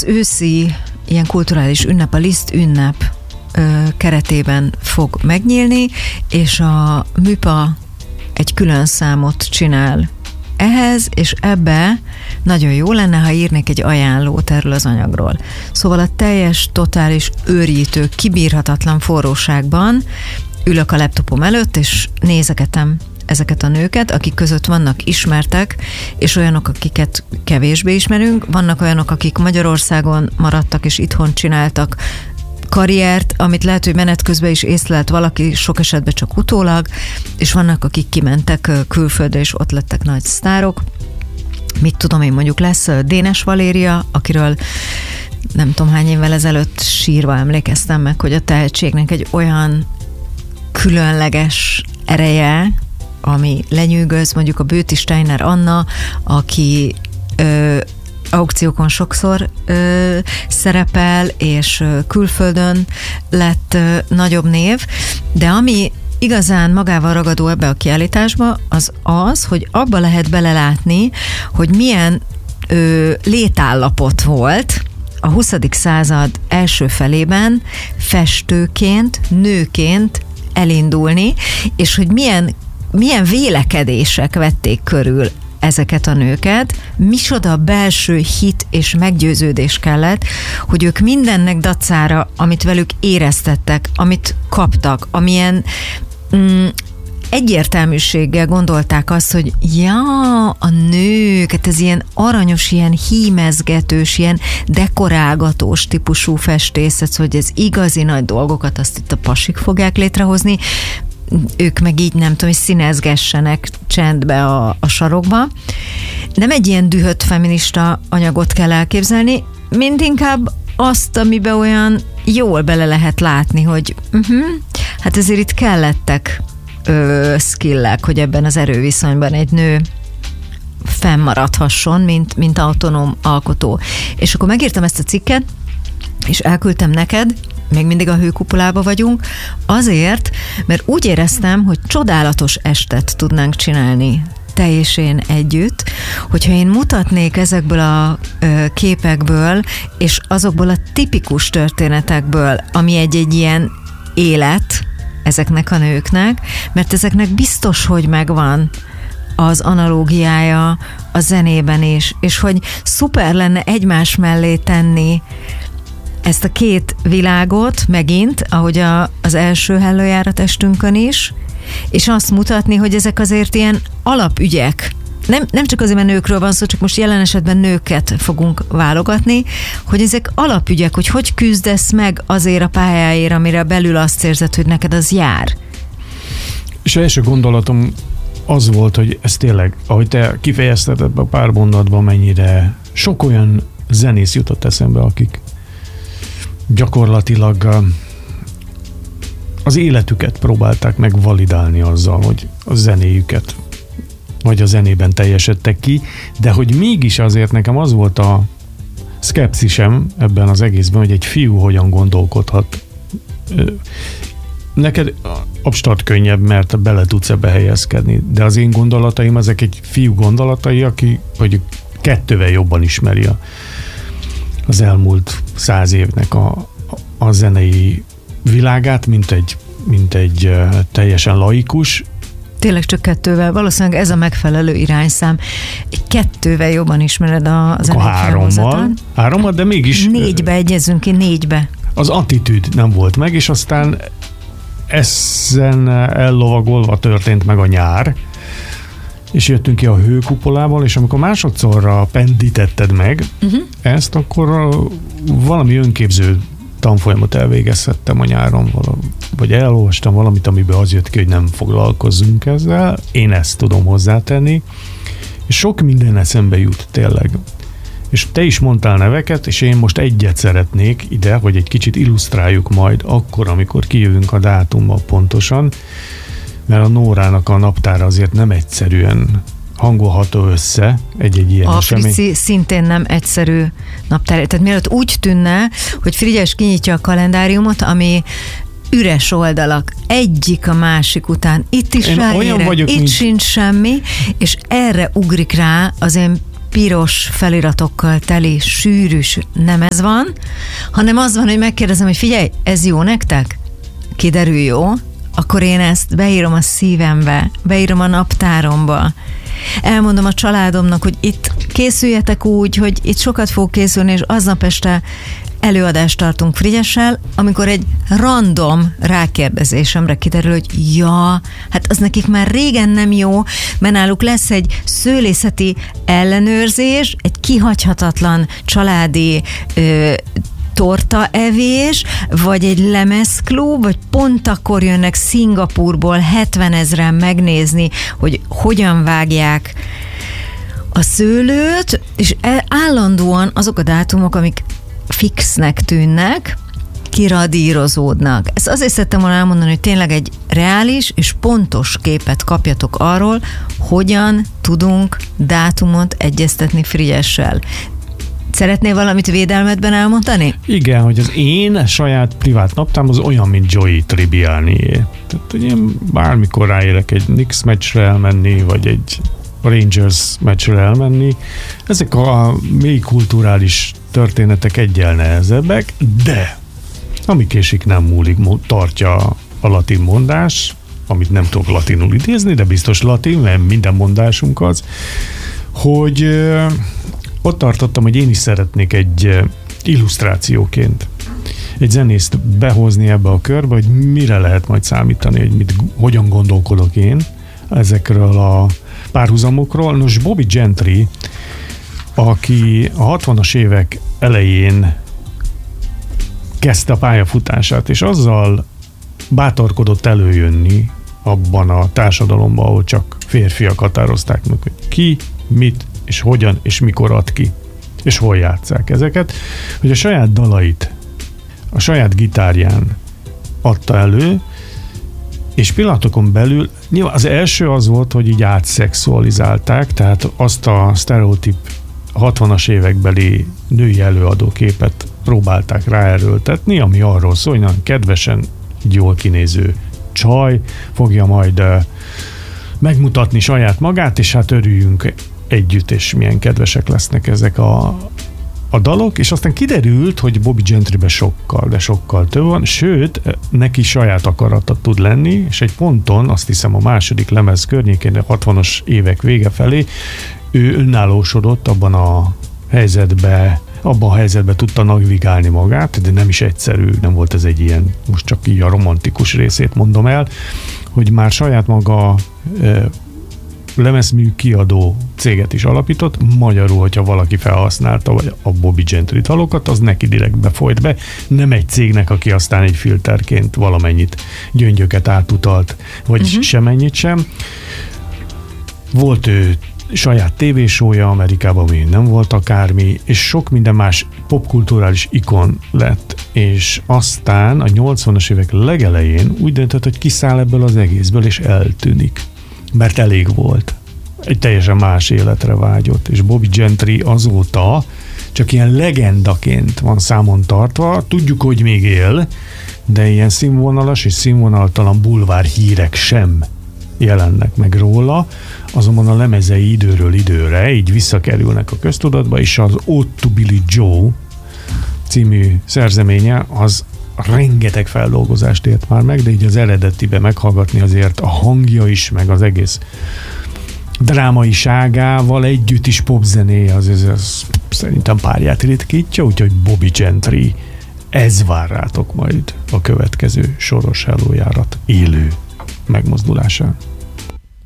az őszi ilyen kulturális ünnep, a Liszt ünnep keretében fog megnyílni, és a MÜPA egy külön számot csinál ehhez, és ebbe nagyon jó lenne, ha írnék egy ajánlót erről az anyagról. Szóval a teljes, totális, őrjítő, kibírhatatlan forróságban ülök a laptopom előtt, és nézegetem ezeket a nőket, akik között vannak ismertek, és olyanok, akiket kevésbé ismerünk, vannak olyanok, akik Magyarországon maradtak, és itthon csináltak karriert, amit lehet, hogy menet közben is észlelt valaki, sok esetben csak utólag, és vannak, akik kimentek külföldre, és ott lettek nagy sztárok. Mit tudom én, mondjuk lesz Dénes Valéria, akiről nem tudom hány évvel ezelőtt sírva emlékeztem meg, hogy a tehetségnek egy olyan különleges ereje, ami lenyűgöz, mondjuk a Bőti Steiner Anna, aki aukciókon sokszor szerepel, és külföldön lett nagyobb név, de ami igazán magával ragadó ebbe a kiállításba, az, hogy abba lehet belelátni, hogy milyen létállapot volt a 20. század első felében festőként, nőként elindulni, és hogy milyen vélekedések vették körül ezeket a nőket, micsoda belső hit és meggyőződés kellett, hogy ők mindennek dacára, amit velük éreztettek, amit kaptak, amilyen egyértelműséggel gondolták azt, hogy a nők, hát ez ilyen aranyos, ilyen hímezgetős, ilyen dekorálgatós típusú festészet, hogy ez igazi nagy dolgokat azt itt a pasik fogják létrehozni, ők meg így nem tudom, hogy színezgessenek csendbe a sarokba. Nem egy ilyen dühött feminista anyagot kell elképzelni, mint inkább azt, amiben olyan jól bele lehet látni, hogy hát ezért itt kellettek skillek, hogy ebben az erőviszonyban egy nő fennmaradhasson, mint autonóm alkotó. És akkor megírtam ezt a cikket, és elküldtem neked, még mindig a Hőkupolába vagyunk, azért, mert úgy éreztem, hogy csodálatos estet tudnánk csinálni te és én együtt, hogyha én mutatnék ezekből a képekből, és azokból a tipikus történetekből, ami egy ilyen élet ezeknek a nőknek, mert ezeknek biztos, hogy megvan az analógiája a zenében is, és hogy szuper lenne egymás mellé tenni ezt a két világot megint, ahogy az első hellőjárat estünkön is, és azt mutatni, hogy ezek azért ilyen alapügyek. Nem csak azért, mert nőkről van szó, csak most jelen esetben nőket fogunk válogatni, hogy ezek alapügyek, hogy küzdesz meg azért a pályáért, amire belül azt érzed, hogy neked az jár. És az első gondolatom az volt, hogy ez tényleg, ahogy te kifejezted ebbe a pár mondatban, mennyire sok olyan zenész jutott eszembe, akik gyakorlatilag az életüket próbálták meg validálni azzal, hogy a zenéjüket vagy a zenében teljesedtek ki, de hogy mégis azért nekem az volt a szkepszisem ebben az egészben, hogy egy fiú hogyan gondolkodhat. Neked abstart könnyebb, mert bele tudsz ebbe helyezkedni, de az én gondolataim, ezek egy fiú gondolatai, aki vagy kettővel jobban ismeri az elmúlt 100 évnek a zenei világát, mint egy teljesen laikus. Tényleg csak kettővel, valószínűleg ez a megfelelő irányszám. Kettővel jobban ismered a zenei felhozatot. Hárommal, de mégis... 4-be egyezünk ki, 4-be. Az attitűd nem volt meg, és aztán ezen ellovagolva történt meg a nyár, és jöttünk ki a Hőkupolából, és amikor másodszorra pendítetted meg ezt, akkor valami önképző tanfolyamot elvégezhettem a nyáron, vagy elolvastam valamit, amiben az jött ki, hogy nem foglalkozzunk ezzel. Én ezt tudom hozzátenni, és sok minden eszembe jut tényleg. És te is mondtál neveket, és én most egyet szeretnék ide, hogy egy kicsit illusztráljuk majd akkor, amikor kijövünk a dátummal pontosan, mert a Nórának a naptára azért nem egyszerűen hangolható össze egy ilyen esemény. A Frici szintén nem egyszerű naptár. Tehát mielőtt úgy tűnne, hogy Frigyes kinyitja a kalendáriumot, ami üres oldalak, egyik a másik után. Itt is ráérek, itt sincs semmi, és erre ugrik rá az én piros feliratokkal teli, sűrűs, nem ez van, hanem az van, hogy megkérdezem, hogy figyelj, ez jó nektek? Kiderül jó, akkor én ezt beírom a szívembe, beírom a naptáromba. Elmondom a családomnak, hogy itt készüljetek úgy, hogy itt sokat fog készülni, és aznap este előadást tartunk Frigyessel, amikor egy random rákérdezésemre kiderül, hogy ja, hát az nekik már régen nem jó, mert náluk lesz egy szőlészeti ellenőrzés, egy kihagyhatatlan családi tortaevés, vagy egy lemezklub, vagy pont akkor jönnek Szingapúrból 70 000 megnézni, hogy hogyan vágják a szőlőt, és állandóan azok a dátumok, amik fixnek tűnnek, kiradírozódnak. Ezt azért szerettem volna elmondani, hogy tényleg egy reális és pontos képet kapjatok arról, hogyan tudunk dátumot egyeztetni Frigyessel. Szeretnél valamit védelmedben elmondani? Igen, hogy az én saját privát naptám az olyan, mint Joey Tribbiani-é. Tehát, hogy én bármikor ráérek egy Knicks meccsre elmenni, vagy egy Rangers meccsre elmenni. Ezek a mély kulturális történetek egyel nehezebbek, de ami késik nem múlik, tartja a latin mondás, amit nem tudok latinul idézni, de biztos latin, mert minden mondásunk az, hogy ott tartottam, hogy én is szeretnék egy illusztrációként egy zenészt behozni ebbe a körbe, hogy mire lehet majd számítani, hogy hogyan gondolkodok én ezekről a párhuzamokról. Nos, Bobby Gentry, aki a 60-as évek elején kezdte a pályafutását, és azzal bátorkodott előjönni abban a társadalomban, ahol csak férfiak határozták meg, hogy ki, mit, és hogyan, és mikor ad ki, és hol játsszák ezeket, hogy a saját dalait a saját gitárján adta elő, és pillanatokon belül, nyilván az első az volt, hogy így átszexualizálták, tehát azt a sztereotíp 60-as évekbeli női előadóképet próbálták ráerőltetni, ami arról szól, hogy nagyon kedvesen, jól kinéző csaj fogja majd megmutatni saját magát, és hát örüljünk együtt, és milyen kedvesek lesznek ezek a dalok, és aztán kiderült, hogy Bobby Gentrybe sokkal több van, sőt, neki saját akarata tud lenni, és egy ponton, azt hiszem a második lemez környékén, a 60-as évek vége felé, ő önállósodott abban a helyzetbe tudta navigálni magát, de nem is egyszerű, nem volt ez egy ilyen, most csak így a romantikus részét mondom el, hogy már saját maga lemezmű kiadó céget is alapított, magyarul, hogyha valaki felhasználta vagy a Bobby Gentry dalokat, az neki direkt befolyt be, nem egy cégnek, aki aztán egy filterként valamennyit gyöngyöket átutalt, vagy semennyit sem. Volt ő saját tévésója Amerikában, ami nem volt akármi, és sok minden más popkulturális ikon lett, és aztán a 80-as évek legelején úgy döntött, hogy kiszáll ebből az egészből, és eltűnik. Mert elég volt. Egy teljesen más életre vágyott, és Bobby Gentry azóta csak ilyen legendaként van számon tartva, tudjuk, hogy még él, de ilyen színvonalas és színvonaltalan bulvár hírek sem jelennek meg róla, azonban a lemezei időről időre így visszakerülnek a köztudatba, és az Ode to Billie Joe című szerzeménye az rengeteg feldolgozást ért már meg, de így az eredetibe meghallgatni azért a hangja is, meg az egész drámaiságával együtt is popzenéje, az szerintem párját ritkítja, úgyhogy Bobby Gentry, ez vár rátok majd a következő soros előjárat élő megmozdulásán.